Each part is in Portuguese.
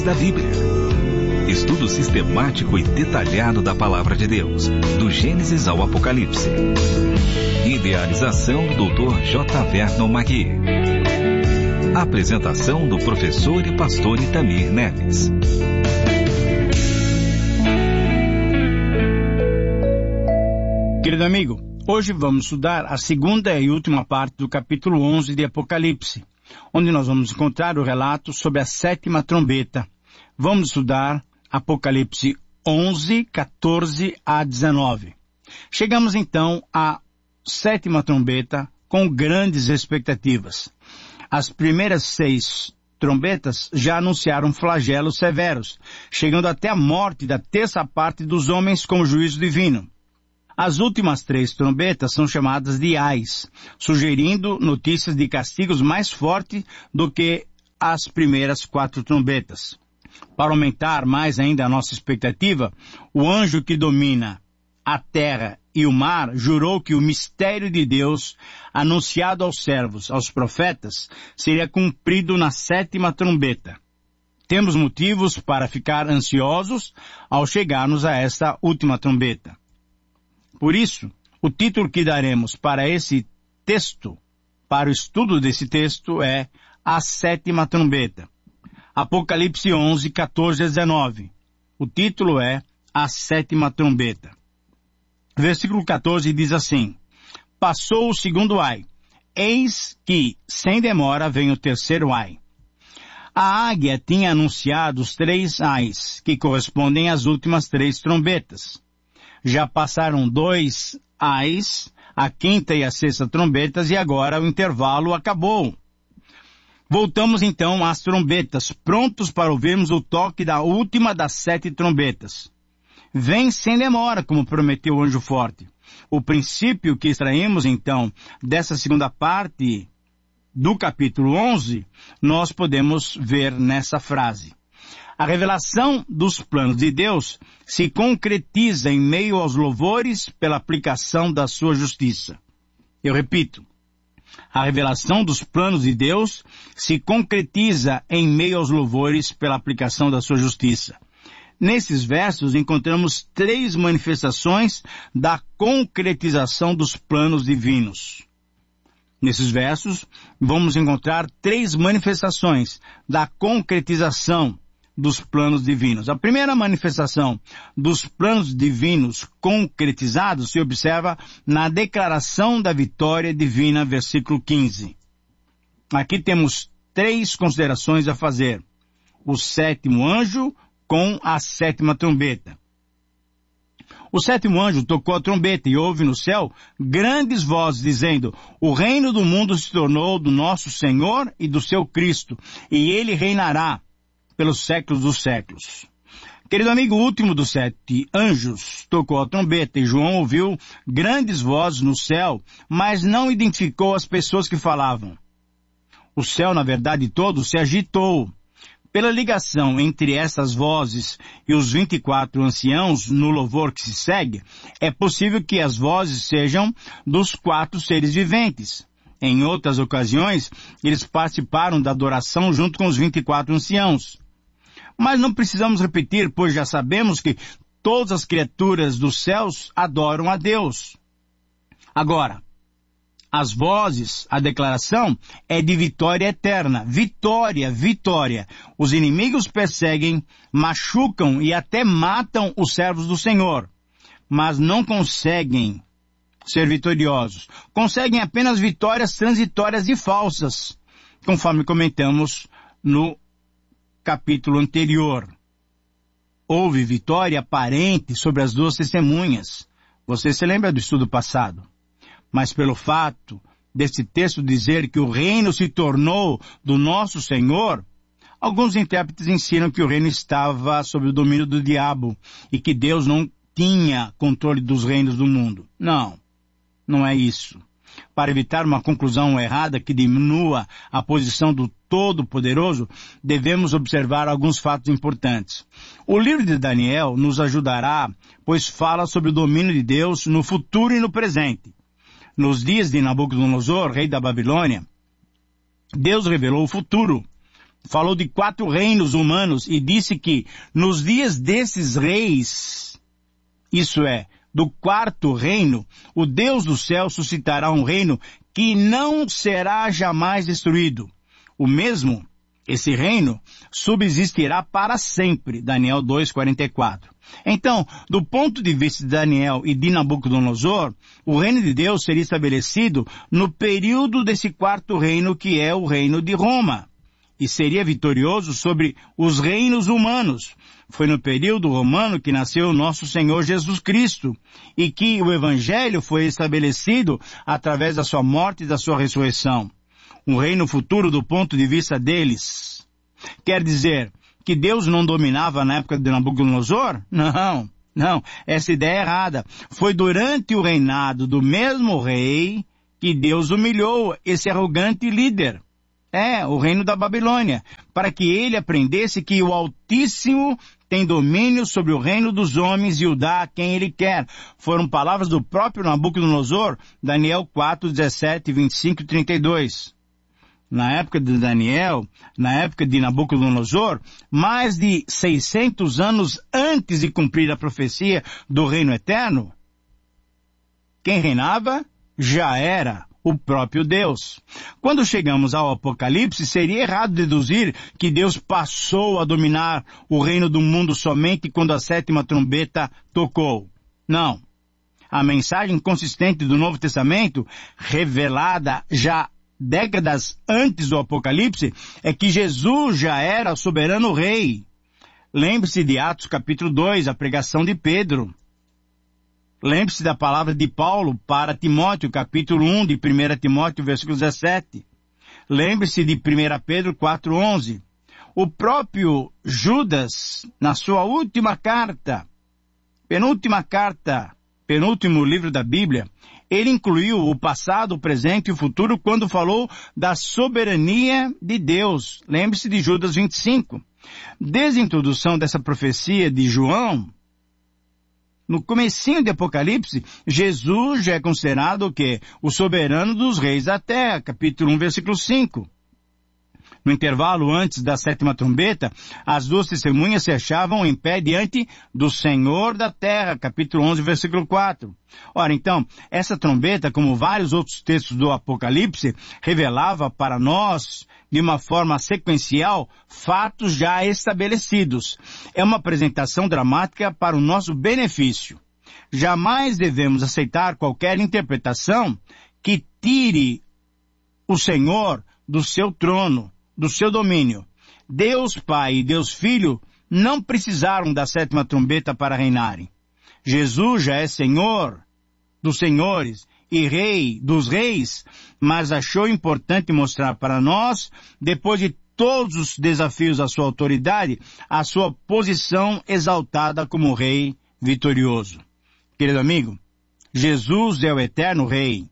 da Bíblia. Estudo sistemático e detalhado da Palavra de Deus, do Gênesis ao Apocalipse. Idealização do Dr. J. Vernon Magui. Apresentação do professor e pastor Itamir Neves. Querido amigo, hoje vamos estudar a segunda e última parte do capítulo 11 de Apocalipse, onde nós vamos encontrar o relato sobre a sétima trombeta. Vamos estudar Apocalipse 11, 14 a 19. Chegamos então à sétima trombeta com grandes expectativas. As primeiras 6 trombetas já anunciaram flagelos severos, chegando até a morte da terça parte dos homens com juízo divino. As últimas 3 trombetas são chamadas de ais, sugerindo notícias de castigos mais fortes do que as primeiras 4 trombetas. Para aumentar mais ainda a nossa expectativa, o anjo que domina a terra e o mar jurou que o mistério de Deus, anunciado aos servos, aos profetas, seria cumprido na sétima trombeta. Temos motivos para ficar ansiosos ao chegarmos a esta última trombeta. Por isso, o título que daremos para esse texto, para o estudo desse texto, é A Sétima Trombeta. Apocalipse 11, 14 a 19. O título é A Sétima Trombeta. Versículo 14 diz assim: Passou o segundo ai. Eis que, sem demora, vem o terceiro ai. A águia tinha anunciado os 3 ais, que correspondem às últimas 3 trombetas. Já passaram 2 ais, a quinta e a sexta trombetas, e agora o intervalo acabou. Voltamos então às trombetas, prontos para ouvirmos o toque da última das 7 trombetas. Vem sem demora, como prometeu o anjo forte. O princípio que extraímos então dessa segunda parte do capítulo 11, nós podemos ver nessa frase. A revelação dos planos de Deus se concretiza em meio aos louvores pela aplicação da sua justiça. Eu repito, a revelação dos planos de Deus se concretiza em meio aos louvores pela aplicação da sua justiça. Nesses versos encontramos 3 manifestações da concretização dos planos divinos. Nesses versos vamos encontrar 3 manifestações da concretização dos planos divinos. A primeira manifestação dos planos divinos concretizados se observa na declaração da vitória divina, versículo 15. Aqui temos 3 considerações a fazer. O 7º anjo com a 7ª trombeta. O 7º anjo tocou a trombeta e houve no céu grandes vozes dizendo: o reino do mundo se tornou do nosso Senhor e do seu Cristo, e ele reinará pelos séculos dos séculos. Querido amigo, o último dos 7 anjos tocou a trombeta e João ouviu grandes vozes no céu, mas não identificou as pessoas que falavam. O céu, na verdade, todo se agitou. Pela ligação entre essas vozes e os 24 anciãos no louvor que se segue, é possível que as vozes sejam dos 4 seres viventes. Em outras ocasiões, eles participaram da adoração junto com os 24 anciãos. Mas não precisamos repetir, pois já sabemos que todas as criaturas dos céus adoram a Deus. Agora, as vozes, a declaração é de vitória eterna. Vitória, vitória. Os inimigos perseguem, machucam e até matam os servos do Senhor, mas não conseguem ser vitoriosos. Conseguem apenas vitórias transitórias e falsas, conforme comentamos no capítulo anterior. Houve vitória aparente sobre as 2 testemunhas. Você se lembra do estudo passado? Mas pelo fato desse texto dizer que o reino se tornou do nosso Senhor, alguns intérpretes ensinam que o reino estava sob o domínio do diabo e que Deus não tinha controle dos reinos do mundo. Não é isso. Para evitar uma conclusão errada que diminua a posição do Todo-Poderoso, devemos observar alguns fatos importantes. O livro de Daniel nos ajudará, pois fala sobre o domínio de Deus no futuro e no presente. Nos dias de Nabucodonosor, rei da Babilônia, Deus revelou o futuro. falou de 4 reinos humanos e disse que nos dias desses reis, isso é, do 4º reino, o Deus do céu suscitará um reino que não será jamais destruído. O mesmo, esse reino, subsistirá para sempre. Daniel 2:44. Então, do ponto de vista de Daniel e de Nabucodonosor, o reino de Deus seria estabelecido no período desse 4º reino, que é o reino de Roma, e seria vitorioso sobre os reinos humanos. Foi no período romano que nasceu o nosso Senhor Jesus Cristo, e que o Evangelho foi estabelecido através da sua morte e da sua ressurreição. Um reino futuro do ponto de vista deles. Quer dizer que Deus não dominava na época de Nabucodonosor? Não, essa ideia é errada. Foi durante o reinado do mesmo rei que Deus humilhou esse arrogante líder. O reino da Babilônia, para que ele aprendesse que o Altíssimo tem domínio sobre o reino dos homens e o dá a quem ele quer. Foram palavras do próprio Nabucodonosor, Daniel 4, 17, 25 e 32. Na época de Daniel, na época de Nabucodonosor, mais de 600 anos antes de cumprir a profecia do reino eterno, quem reinava já era o próprio Deus. Quando chegamos ao Apocalipse, seria errado deduzir que Deus passou a dominar o reino do mundo somente quando a 7ª trombeta tocou. Não. A mensagem consistente do Novo Testamento, revelada já décadas antes do Apocalipse, é que Jesus já era o soberano rei. Lembre-se de Atos capítulo 2, a pregação de Pedro. Lembre-se da palavra de Paulo para Timóteo, capítulo 1 de 1 Timóteo, versículo 17. Lembre-se de 1 Pedro 4:11. O próprio Judas, na sua última carta, penúltimo livro da Bíblia, ele incluiu o passado, o presente e o futuro quando falou da soberania de Deus. Lembre-se de Judas 25. Desde a introdução dessa profecia de João, no comecinho de Apocalipse, Jesus já é considerado o quê? O soberano dos reis da terra, capítulo 1, versículo 5. No intervalo antes da 7ª trombeta, as 2 testemunhas se achavam em pé diante do Senhor da terra, capítulo 11, versículo 4. Ora, então, essa trombeta, como vários outros textos do Apocalipse, revelava para nós, de uma forma sequencial, fatos já estabelecidos. É uma apresentação dramática para o nosso benefício. Jamais devemos aceitar qualquer interpretação que tire o Senhor do seu trono, do seu domínio. Deus Pai e Deus Filho não precisaram da 7ª trombeta para reinarem. Jesus já é Senhor dos senhores e Rei dos reis, mas achou importante mostrar para nós, depois de todos os desafios à sua autoridade, a sua posição exaltada como Rei vitorioso. Querido amigo, Jesus é o eterno Rei.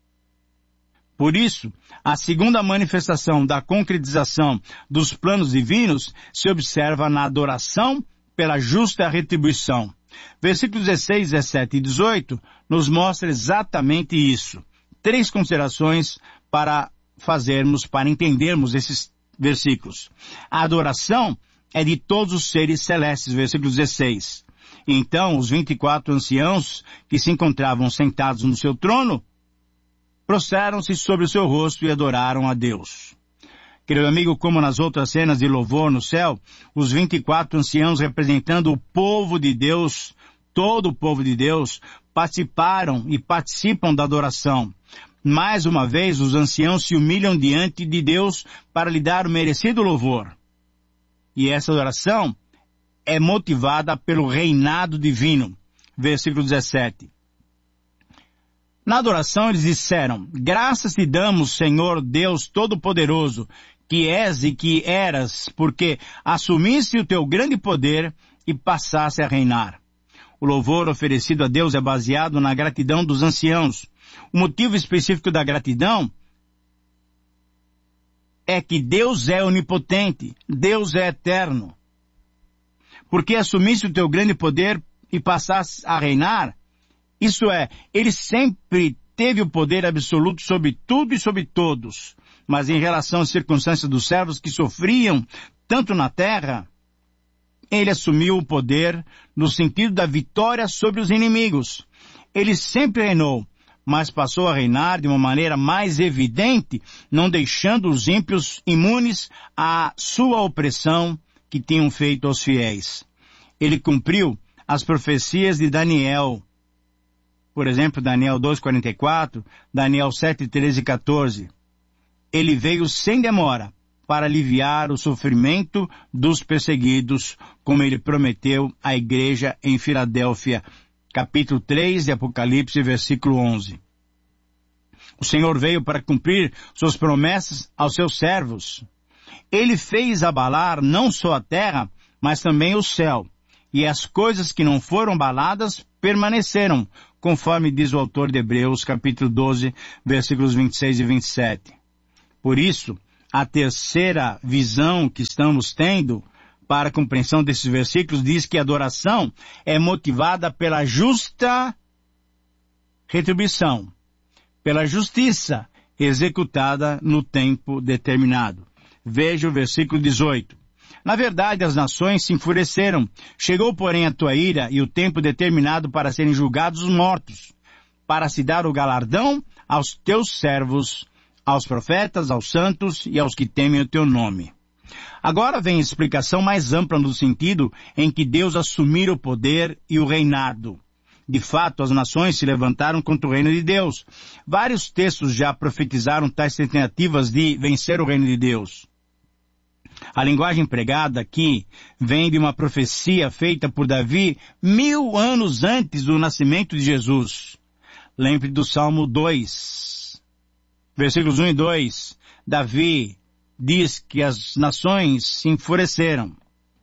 Por isso, a segunda manifestação da concretização dos planos divinos se observa na adoração pela justa retribuição. Versículos 16, 17 e 18 nos mostra exatamente isso. 3 considerações para entendermos esses versículos. A adoração é de todos os seres celestes, versículo 16. Então, os 24 anciãos que se encontravam sentados no seu trono, prostraram-se sobre o seu rosto e adoraram a Deus. Querido amigo, como nas outras cenas de louvor no céu, os 24 anciãos representando o povo de Deus, todo o povo de Deus, participaram e participam da adoração. Mais uma vez, os anciãos se humilham diante de Deus para lhe dar o merecido louvor. E essa adoração é motivada pelo reinado divino. Versículo 17. Na adoração eles disseram: graças te damos, Senhor Deus Todo-Poderoso, que és e que eras, porque assumiste o teu grande poder e passaste a reinar. O louvor oferecido a Deus é baseado na gratidão dos anciãos. O motivo específico da gratidão é que Deus é onipotente, Deus é eterno. Porque assumiste o teu grande poder e passaste a reinar, isso é, ele sempre teve o poder absoluto sobre tudo e sobre todos. mas em relação às circunstâncias dos servos que sofriam tanto na terra, ele assumiu o poder no sentido da vitória sobre os inimigos. Ele sempre reinou, mas passou a reinar de uma maneira mais evidente, não deixando os ímpios imunes à sua opressão que tinham feito aos fiéis. Ele cumpriu as profecias de Daniel. Por exemplo, Daniel 2:44, Daniel 7:13 e 14. Ele veio sem demora para aliviar o sofrimento dos perseguidos, como ele prometeu à igreja em Filadélfia, capítulo 3 de Apocalipse, versículo 11. O Senhor veio para cumprir suas promessas aos seus servos. Ele fez abalar não só a terra, mas também o céu. E as coisas que não foram abaladas permaneceram, conforme diz o autor de Hebreus, capítulo 12, versículos 26 e 27. Por isso, a terceira visão que estamos tendo para a compreensão desses versículos diz que a adoração é motivada pela justa retribuição, pela justiça executada no tempo determinado. Veja o versículo 18. Na verdade, as nações se enfureceram. Chegou, porém, a tua ira e o tempo determinado para serem julgados os mortos, para se dar o galardão aos teus servos, aos profetas, aos santos e aos que temem o teu nome. Agora vem a explicação mais ampla no sentido em que Deus assumira o poder e o reinado. De fato, as nações se levantaram contra o reino de Deus. Vários textos já profetizaram tais tentativas de vencer o reino de Deus. A linguagem empregada aqui vem de uma profecia feita por Davi 1000 anos antes do nascimento de Jesus. Lembre do Salmo 2, versículos 1 e 2. Davi diz que as nações se enfureceram.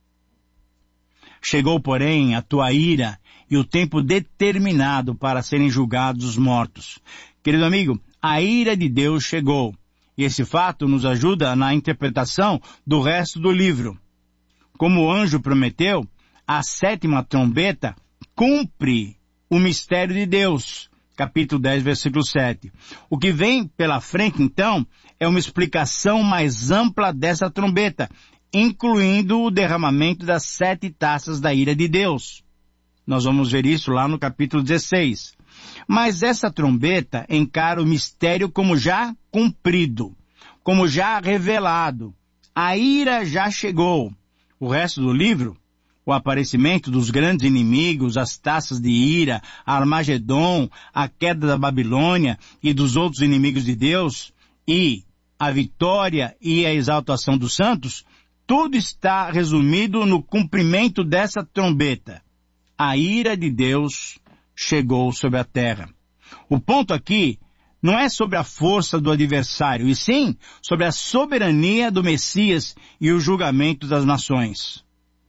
Chegou, porém, a tua ira e o tempo determinado para serem julgados os mortos. Querido amigo, a ira de Deus chegou. E esse fato nos ajuda na interpretação do resto do livro. Como o anjo prometeu, a 7ª trombeta cumpre o mistério de Deus. Capítulo 10, versículo 7. O que vem pela frente, então, é uma explicação mais ampla dessa trombeta, incluindo o derramamento das 7 taças da ira de Deus. Nós vamos ver isso lá no capítulo 16. Mas essa trombeta encara o mistério como já cumprido, como já revelado. A ira já chegou. O resto do livro, o aparecimento dos grandes inimigos, as taças de ira, Armagedon, a queda da Babilônia e dos outros inimigos de Deus, e a vitória e a exaltação dos santos, tudo está resumido no cumprimento dessa trombeta. A ira de Deus chegou sobre a terra. O ponto aqui não é sobre a força do adversário, e sim sobre a soberania do Messias e o julgamento das nações.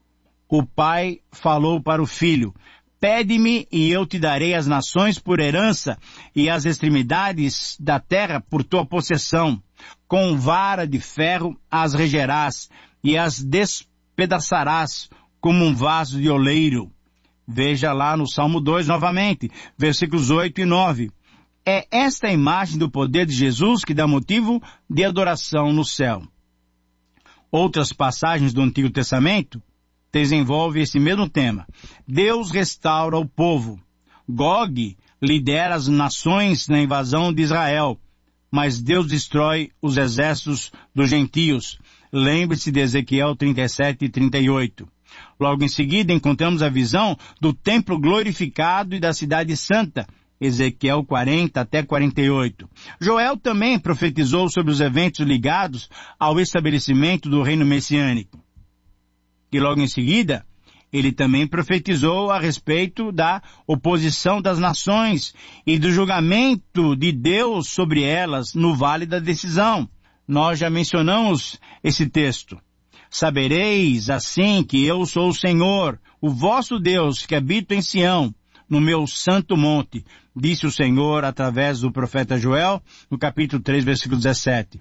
O pai falou para o filho: pede-me e eu te darei as nações por herança e as extremidades da terra por tua possessão. Com vara de ferro as regerás e as despedaçarás como um vaso de oleiro. Veja lá no Salmo 2 novamente, versículos 8 e 9. É esta a imagem do poder de Jesus que dá motivo de adoração no céu. Outras passagens do Antigo Testamento desenvolvem esse mesmo tema. Deus restaura o povo. Gog lidera as nações na invasão de Israel, mas Deus destrói os exércitos dos gentios. Lembre-se de Ezequiel 37 e 38. Logo em seguida encontramos a visão do templo glorificado e da cidade santa, Ezequiel 40 até 48. Joel também profetizou sobre os eventos ligados ao estabelecimento do reino messiânico. E logo em seguida, ele também profetizou a respeito da oposição das nações e do julgamento de Deus sobre elas no vale da decisão. Nós já mencionamos esse texto. Sabereis assim que eu sou o Senhor, o vosso Deus, que habito em Sião, no meu santo monte, disse o Senhor através do profeta Joel, no capítulo 3, versículo 17.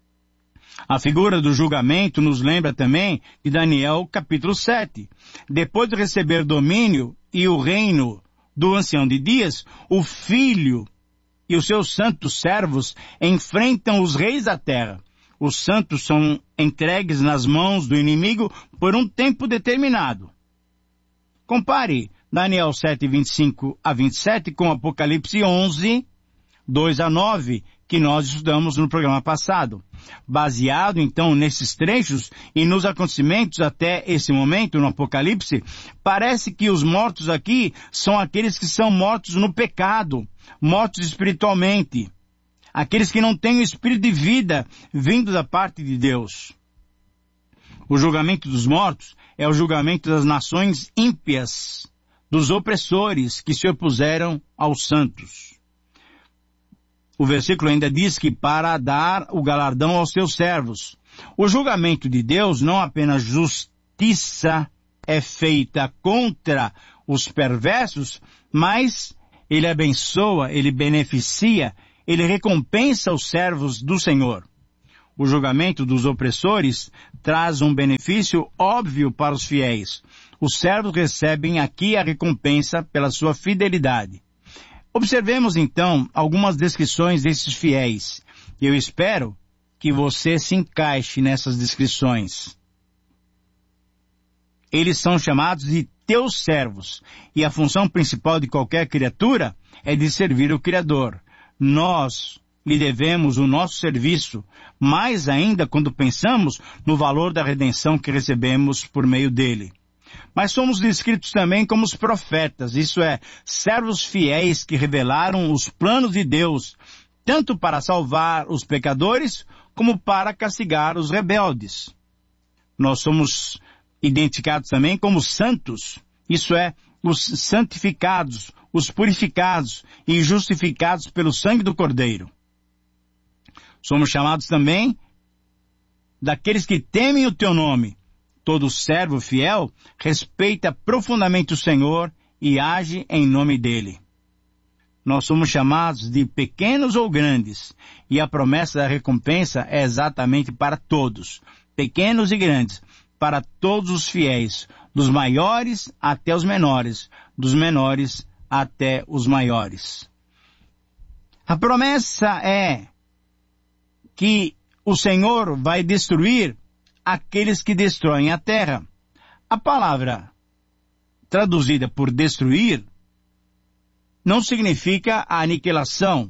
A figura do julgamento nos lembra também de Daniel, capítulo 7. Depois de receber domínio e o reino do ancião de dias, o filho e os seus santos servos enfrentam os reis da terra. os santos são entregues nas mãos do inimigo por um tempo determinado. Compare Daniel 7, 25 a 27 com Apocalipse 11, 2 a 9, que nós estudamos no programa passado. Baseado, então, nesses trechos e nos acontecimentos até esse momento no Apocalipse, parece que os mortos aqui são aqueles que são mortos no pecado, mortos espiritualmente, aqueles que não têm o espírito de vida vindo da parte de Deus. O julgamento dos mortos é o julgamento das nações ímpias, dos opressores que se opuseram aos santos. O versículo ainda diz que para dar o galardão aos seus servos. O julgamento de Deus, não apenas justiça, é feita contra os perversos, mas ele abençoa, ele beneficia, ele recompensa os servos do Senhor. O julgamento dos opressores traz um benefício óbvio para os fiéis. Os servos recebem aqui a recompensa pela sua fidelidade. Observemos então algumas descrições desses fiéis. Eu espero que você se encaixe nessas descrições. Eles são chamados de teus servos, e a função principal de qualquer criatura é de servir o Criador. Nós lhe devemos o nosso serviço, mais ainda quando pensamos no valor da redenção que recebemos por meio dele. Mas somos descritos também como os profetas, isso é, servos fiéis que revelaram os planos de Deus, tanto para salvar os pecadores, como para castigar os rebeldes. Nós somos identificados também como santos, isso é, os santificados, os purificados e justificados pelo sangue do Cordeiro. Somos chamados também daqueles que temem o teu nome. Todo servo fiel respeita profundamente o Senhor e age em nome dele. Nós somos chamados de pequenos ou grandes, e a promessa da recompensa é exatamente para todos, pequenos e grandes, para todos os fiéis, dos maiores até os menores, dos menores até os maiores. A promessa é que o Senhor vai destruir aqueles que destroem a terra. A palavra traduzida por destruir não significa a aniquilação.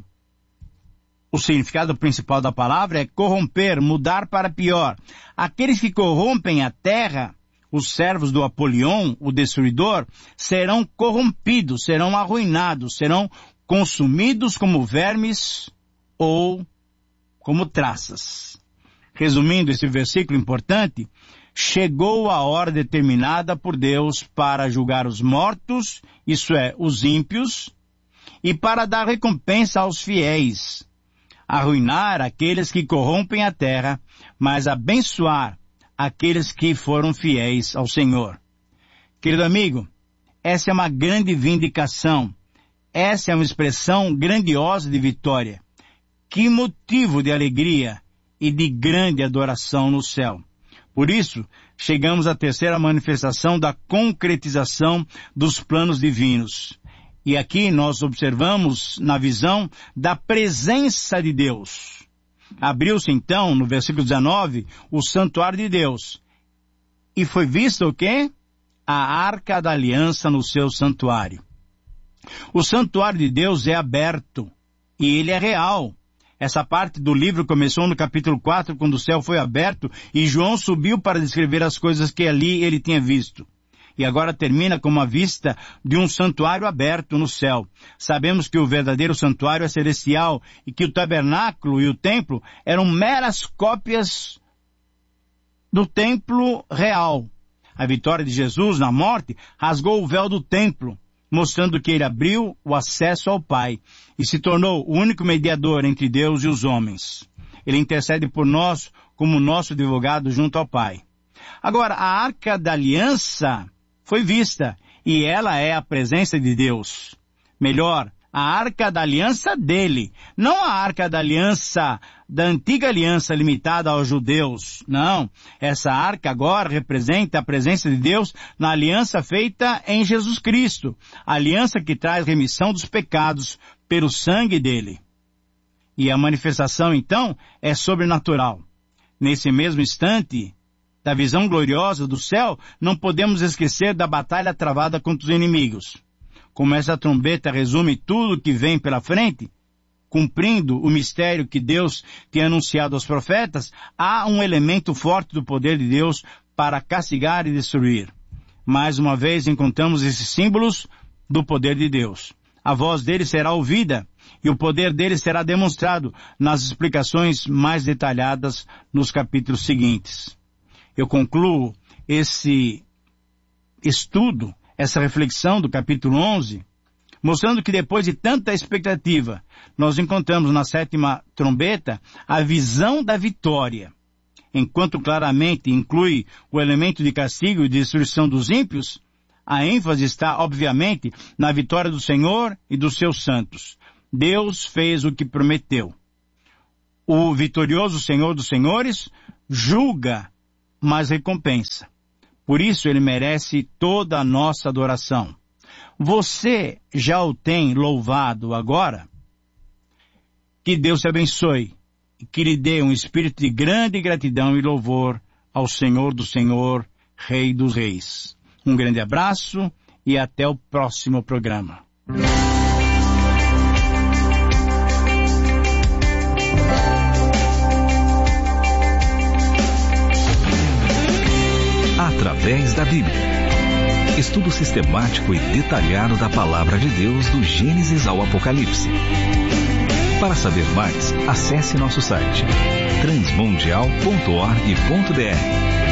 O significado principal da palavra é corromper, mudar para pior. Aqueles que corrompem a terra, os servos do Apolion, o destruidor, serão corrompidos, serão arruinados, serão consumidos como vermes ou como traças. Resumindo esse versículo importante, chegou a hora determinada por Deus para julgar os mortos, isso é, os ímpios, e para dar recompensa aos fiéis, arruinar aqueles que corrompem a terra, mas abençoar aqueles que foram fiéis ao Senhor. Querido amigo, essa é uma grande vindicação, essa é uma expressão grandiosa de vitória. Que motivo de alegria e de grande adoração no céu. Por isso, chegamos à terceira manifestação da concretização dos planos divinos. E aqui nós observamos na visão da presença de Deus. Abriu-se então, no versículo 19, o santuário de Deus. E foi visto o quê? A arca da aliança no seu santuário. O santuário de Deus é aberto e ele é real. Essa parte do livro começou no capítulo 4, quando o céu foi aberto e João subiu para descrever as coisas que ali ele tinha visto. E agora termina com uma vista de um santuário aberto no céu. Sabemos que o verdadeiro santuário é celestial e que o tabernáculo e o templo eram meras cópias do templo real. A vitória de Jesus na morte rasgou o véu do templo, mostrando que ele abriu o acesso ao Pai e se tornou o único mediador entre Deus e os homens. Ele intercede por nós como nosso advogado junto ao Pai. Agora, a Arca da Aliança foi vista e ela é a presença de Deus. Melhor, a Arca da Aliança dele, não a Arca da Aliança da antiga aliança limitada aos judeus. Não, essa arca agora representa a presença de Deus na aliança feita em Jesus Cristo, a aliança que traz remissão dos pecados pelo sangue dele. E a manifestação, então, é sobrenatural. Nesse mesmo instante da visão gloriosa do céu, não podemos esquecer da batalha travada contra os inimigos. Como essa trombeta resume tudo que vem pela frente, cumprindo o mistério que Deus tem anunciado aos profetas, há um elemento forte do poder de Deus para castigar e destruir. Mais uma vez encontramos esses símbolos do poder de Deus. A voz dele será ouvida e o poder dele será demonstrado nas explicações mais detalhadas nos capítulos seguintes. Eu concluo esse estudo, essa reflexão do capítulo 11, mostrando que depois de tanta expectativa, nós encontramos na 7ª trombeta a visão da vitória. Enquanto claramente inclui o elemento de castigo e de destruição dos ímpios, a ênfase está, obviamente, na vitória do Senhor e dos seus santos. Deus fez o que prometeu. O vitorioso Senhor dos Senhores julga, mas recompensa. Por isso ele merece toda a nossa adoração. Você já o tem louvado agora? Que Deus te abençoe e que lhe dê um espírito de grande gratidão e louvor ao Senhor do Senhor, Rei dos Reis. Um grande abraço e até o próximo programa. Através da Bíblia. Estudo sistemático e detalhado da Palavra de Deus do Gênesis ao Apocalipse. Para saber mais, acesse nosso site transmundial.org.br.